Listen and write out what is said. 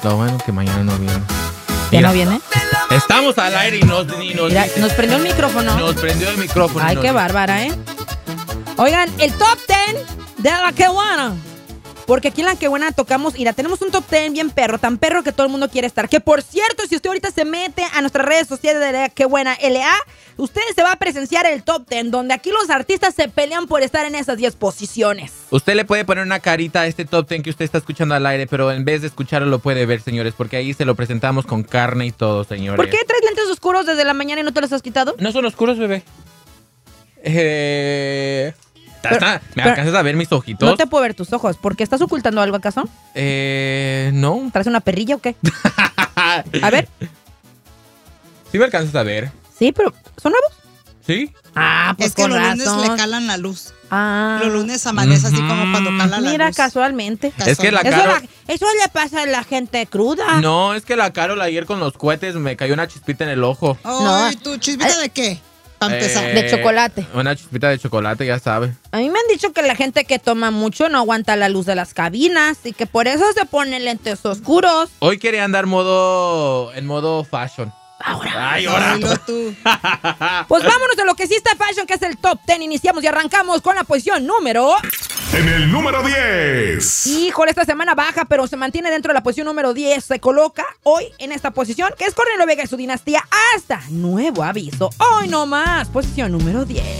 Lo bueno que mañana no viene. ¿Ya no viene? Estamos al aire y nos Mira, nos prendió el micrófono. Nos prendió el micrófono. Ay, qué bárbara, ¿eh? Oigan, el top 10 de La Que Buena. Porque aquí en La Que Buena tocamos, mira, tenemos un top 10 bien perro, tan perro que todo el mundo quiere estar. Que por cierto, si usted ahorita se mete a nuestras redes sociales de La Que Buena LA, usted se va a presenciar el top 10, donde aquí los artistas se pelean por estar en esas 10 posiciones. Usted le puede poner una carita a este top 10 que usted está escuchando al aire, pero en vez de escucharlo lo puede ver, señores, porque ahí se lo presentamos con carne y todo, señores. ¿Por qué traes lentes oscuros desde la mañana y no te los has quitado? No son oscuros, bebé. ¿Me alcanzas a ver mis ojitos? No te puedo ver tus ojos. ¿Por qué estás ocultando algo acaso? No. ¿Traes una perrilla o qué? A ver. ¿Sí me alcanzas a ver? Sí, pero ¿son nuevos? ¿Sí? Ah, pues es que con los razón. lunes le calan la luz. Ah. Los lunes amanece así como cuando cala la luz. Mira, casualmente. Es que la Eso, Carol... eso le pasa a la gente cruda. No, es que la Carol ayer con los cohetes me cayó una chispita en el ojo. Ay, ¿tu chispita de qué? Para empezar. De chocolate. Una chispita de chocolate, ya sabe. A mí me han dicho que la gente que toma mucho no aguanta la luz de las cabinas y que por eso se ponen lentes oscuros. Hoy quería andar en modo fashion. Ahora. Ay, ahora. Tú. Pues vámonos a lo que sí está fashion, que es el top 10. Iniciamos y arrancamos con la posición número... En el número 10. Híjole, esta semana baja, pero se mantiene dentro de la posición número 10. Se coloca hoy en esta posición, que es Cornelio Vega y su dinastía, hasta nuevo aviso. Hoy no más, posición número 10.